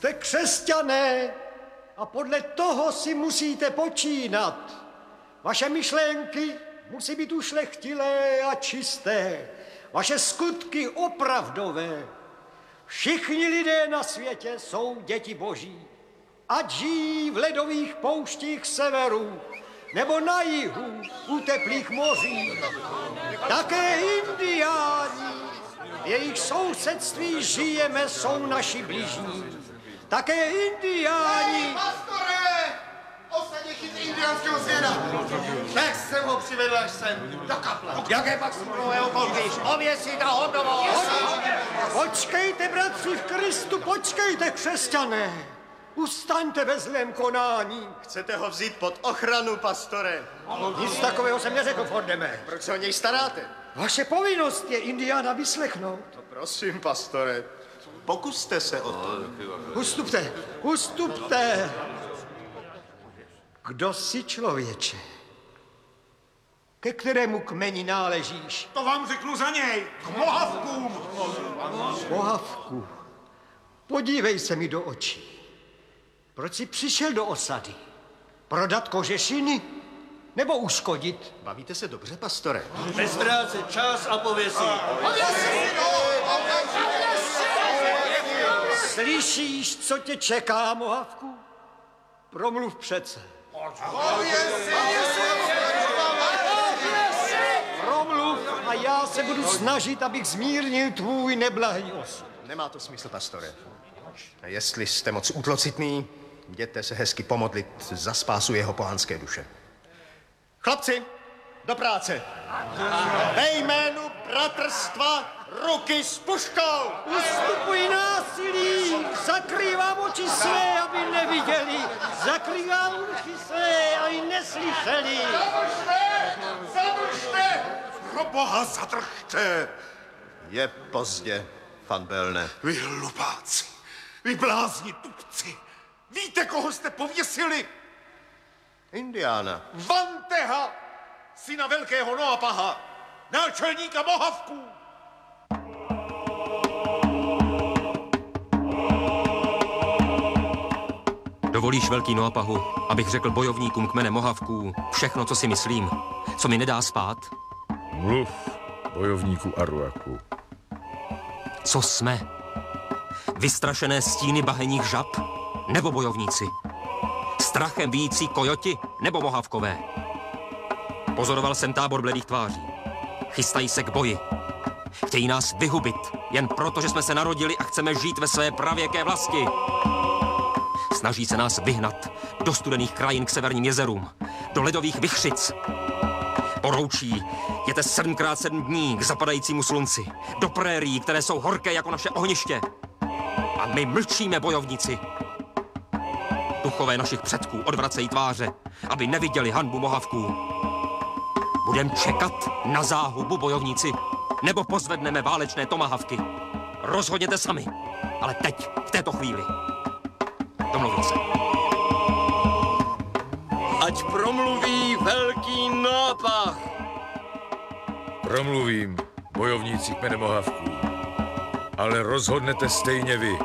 Jste křesťané a podle toho si musíte počínat. Vaše myšlenky musí být ušlechtilé a čisté. Vaše skutky opravdové. Všichni lidé na světě jsou děti Boží. Ať žijí v ledových pouštích severu, nebo na jihu, u teplých moří. Také indiáni, v jejich sousedství žijeme, jsou naši bližní. Také indiáni... Pastore! Ostatně chyt indiánského zvěda. Tak jsem ho přivedl až sem, do kaple. Jaké pak smlouvé okolky? Ověsit a hotovo! Počkejte, bratři v Kristu, počkejte, křesťané. Ustaňte ve zlém konání. Chcete ho vzít pod ochranu, pastore? Nic takového jsem neřekl, Fordeme. Proč se o něj staráte? Vaše povinnost je indiána vyslechnout. No prosím, pastore, pokuste se o to. Ustupte, ustupte. Kdo jsi, člověče? Ke kterému kmeni náležíš? To vám řeknu za něj, k Mohavkům. Mohavku, podívej se mi do očí. Proč jsi přišel do osady? Prodat kožešiny? Nebo uškodit? Bavíte se dobře, pastore? Neztrácet čas a pověsit. Slyšíš, co tě čeká, Mohavku? Promluv přece. Promluv a já se budu snažit, abych zmírnil tvůj neblahý osud. Nemá to smysl, pastore. A jestli jste moc útlocitný, jděte se hezky pomodlit za spásu jeho pohanské duše. Chlapci, do práce. Ve jménu bratrstva ruky s puškou. Ustupuj násilí, zakrývám oči své, aby neviděli. Zakrývám uši své, aby neslyšeli. Zadržte! Pro boha, zadržte! Je pozdě, pan Belne. Vy hlupáci, vy blázni tupci, víte, koho jste pověsili? Indiána. Vanteha, syna velkého Noapaha, náčelníka Mohavků. Dovolíš, velký Noapahu, abych řekl bojovníkům kmene Mohavků všechno, co si myslím, co mi nedá spát? Mluv, bojovníku Aruaku. Co jsme? Vystrašené stíny bahenních žab? Nebo bojovníci? Strachem vící kojoti? Nebo Mohavkové? Pozoroval jsem tábor bledých tváří. Chystají se k boji. Chtějí nás vyhubit, jen proto, že jsme se narodili a chceme žít ve své pravěké vlasti. Snaží se nás vyhnat do studených krajin k severním jezerům, do ledových vichřic. Poroučí jete 7x7 dní k zapadajícímu slunci, do prérií, které jsou horké jako naše ohniště. A my mlčíme, bojovníci. Duchové našich předků odvracejí tváře, aby neviděli hanbu Mohavků. Budem čekat na záhubu, bojovníci, nebo pozvedneme válečné tomahavky. Rozhodněte sami, ale teď, v této chvíli. Domluvil se. Ať promluví velký Noapah. Promluvím, bojovníci kmene Mohavků. Ale rozhodnete stejně vy.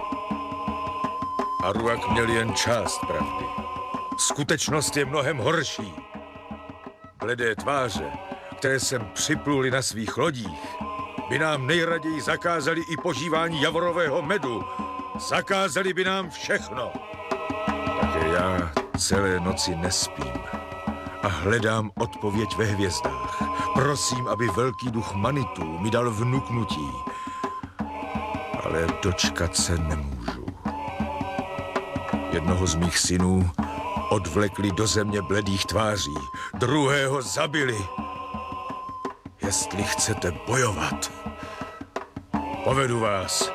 Aruak měl jen část pravdy. Skutečnost je mnohem horší. Bledé tváře, které sem připluli na svých lodích, by nám nejraději zakázali i požívání javorového medu. Zakázali by nám všechno. Také já celé noci nespím a hledám odpověď ve hvězdách. Prosím, aby velký duch Manitu mi dal vnuknutí, ale dočkat se nemůžu. Jednoho z mých synů odvlekli do země bledých tváří, druhého zabili. Jestli chcete bojovat, povedu vás.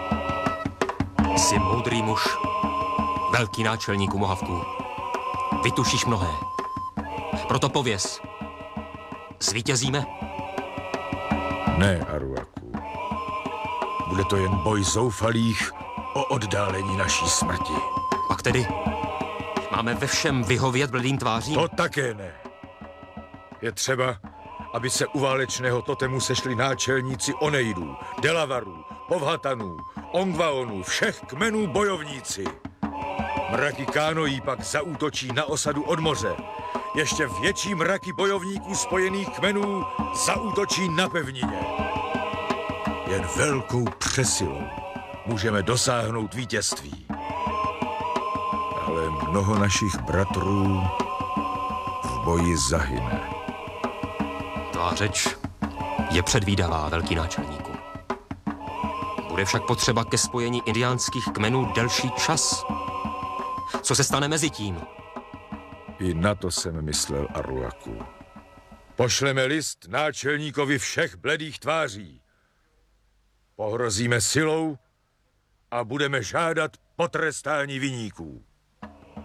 Jsi moudrý muž, velký náčelníku Mohavků. Vytušíš mnohé. Proto pověz. Zvítězíme? Ne, Aruaku. Bude to jen boj zoufalých o oddálení naší smrti. Pak tedy máme ve všem vyhovět bledým tvářím? To také ne. Je třeba, aby se u válečného totemu sešli náčelníci Oneidů, Delavarů, Povhatanů, Ongvaonů, všech kmenů bojovníci. Mraky kánoí pak zaútočí na osadu od moře. Ještě větší mraky bojovníků spojených kmenů zaútočí na pevnině. Jen velkou přesilou můžeme dosáhnout vítězství. Ale mnoho našich bratrů v boji zahyne. Tvá řeč je předvídavá, velký náčelníku. Bude však potřeba ke spojení indiánských kmenů delší čas. Co se stane mezi tím? I na to jsem myslel, Arulaku. Pošleme list náčelníkovi všech bledých tváří. Pohrozíme silou a budeme žádat potrestání viníků.